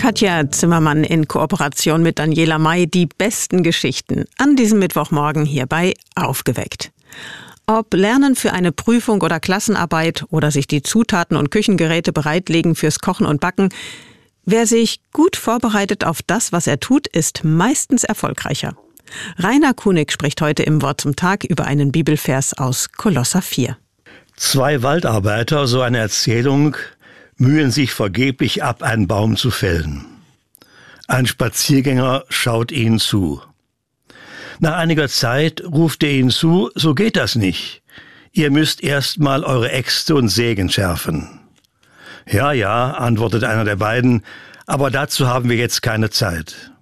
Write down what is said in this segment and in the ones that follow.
Katja Zimmermann in Kooperation mit Daniela May, die besten Geschichten an diesem Mittwochmorgen hier bei Aufgeweckt. Ob Lernen für eine Prüfung oder Klassenarbeit oder sich die Zutaten und Küchengeräte bereitlegen fürs Kochen und Backen, wer sich gut vorbereitet auf das, was er tut, ist meistens erfolgreicher. Rainer Kunig spricht heute im Wort zum Tag über einen Bibelvers aus Kolosser 4. 2 Waldarbeiter, so eine Erzählung, mühen sich vergeblich ab, einen Baum zu fällen. Ein Spaziergänger schaut ihnen zu. Nach einiger Zeit ruft er ihnen zu, so geht das nicht. Ihr müsst erst mal eure Äxte und Sägen schärfen. Ja, antwortet einer der beiden, aber dazu haben wir jetzt keine Zeit.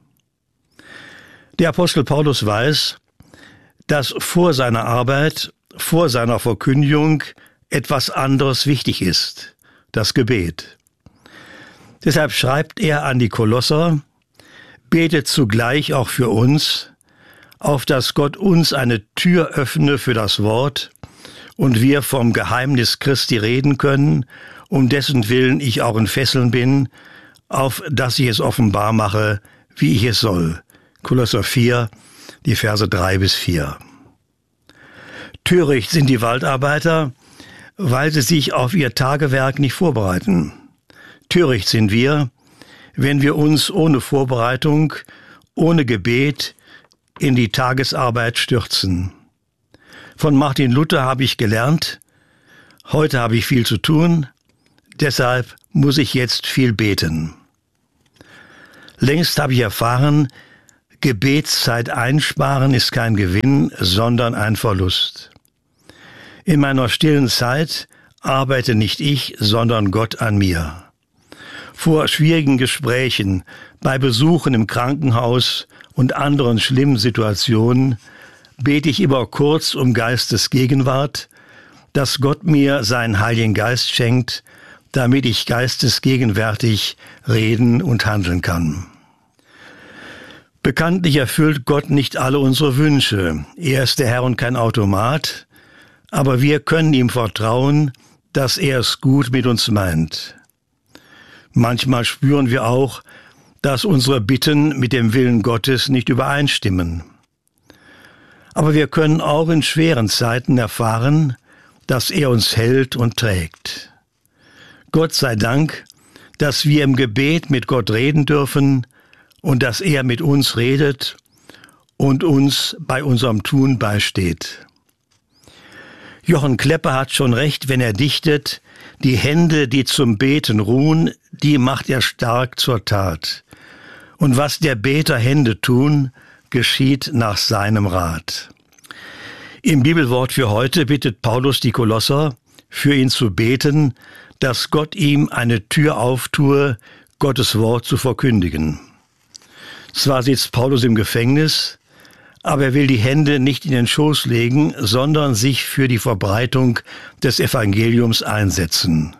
Der Apostel Paulus weiß, dass vor seiner Arbeit, vor seiner Verkündigung etwas anderes wichtig ist. Das Gebet. Deshalb schreibt er an die Kolosser, betet zugleich auch für uns, auf dass Gott uns eine Tür öffne für das Wort und wir vom Geheimnis Christi reden können, um dessen Willen ich auch in Fesseln bin, auf dass ich es offenbar mache, wie ich es soll. Kolosser 4, die Verse 3-4. Töricht sind die Waldarbeiter, weil sie sich auf ihr Tagewerk nicht vorbereiten. Töricht sind wir, wenn wir uns ohne Vorbereitung, ohne Gebet in die Tagesarbeit stürzen. Von Martin Luther habe ich gelernt, heute habe ich viel zu tun, deshalb muss ich jetzt viel beten. Längst habe ich erfahren, Gebetszeit einsparen ist kein Gewinn, sondern ein Verlust. In meiner stillen Zeit arbeite nicht ich, sondern Gott an mir. Vor schwierigen Gesprächen, bei Besuchen im Krankenhaus und anderen schlimmen Situationen bete ich immer kurz um Geistesgegenwart, dass Gott mir seinen Heiligen Geist schenkt, damit ich geistesgegenwärtig reden und handeln kann. Bekanntlich erfüllt Gott nicht alle unsere Wünsche. Er ist der Herr und kein Automat, aber wir können ihm vertrauen, dass er es gut mit uns meint. Manchmal spüren wir auch, dass unsere Bitten mit dem Willen Gottes nicht übereinstimmen. Aber wir können auch in schweren Zeiten erfahren, dass er uns hält und trägt. Gott sei Dank, dass wir im Gebet mit Gott reden dürfen und dass er mit uns redet und uns bei unserem Tun beisteht. Jochen Klepper hat schon recht, wenn er dichtet, die Hände, die zum Beten ruhen, die macht er stark zur Tat. Und was der Beter Hände tun, geschieht nach seinem Rat. Im Bibelwort für heute bittet Paulus die Kolosser, für ihn zu beten, dass Gott ihm eine Tür auftue, Gottes Wort zu verkündigen. Zwar sitzt Paulus im Gefängnis, aber er will die Hände nicht in den Schoß legen, sondern sich für die Verbreitung des Evangeliums einsetzen.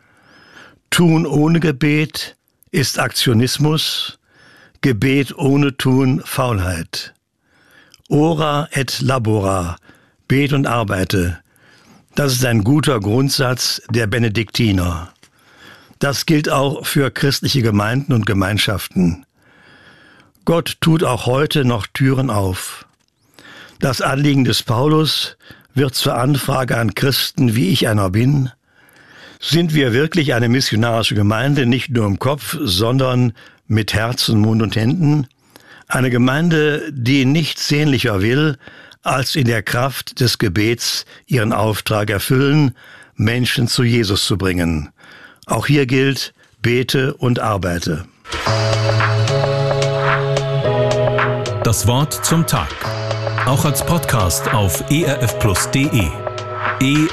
Tun ohne Gebet ist Aktionismus, Gebet ohne Tun Faulheit. Ora et labora, bet und arbeite, das ist ein guter Grundsatz der Benediktiner. Das gilt auch für christliche Gemeinden und Gemeinschaften. Gott tut auch heute noch Türen auf. Das Anliegen des Paulus wird zur Anfrage an Christen, wie ich einer bin. Sind wir wirklich eine missionarische Gemeinde, nicht nur im Kopf, sondern mit Herzen, Mund und Händen? Eine Gemeinde, die nichts sehnlicher will, als in der Kraft des Gebets ihren Auftrag erfüllen, Menschen zu Jesus zu bringen. Auch hier gilt, bete und arbeite. Das Wort zum Tag. Auch als Podcast auf erfplus.de.